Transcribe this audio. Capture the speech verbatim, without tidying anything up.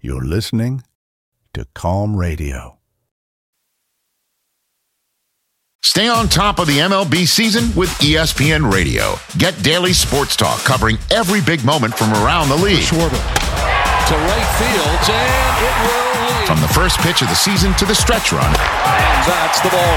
You're listening to Calm Radio. Stay on top of the M L B season with E S P N Radio. Get daily sports talk covering every big moment from around the league. Schwarber to right field, and it will lead. From the first pitch of the season to the stretch run. And that's the ball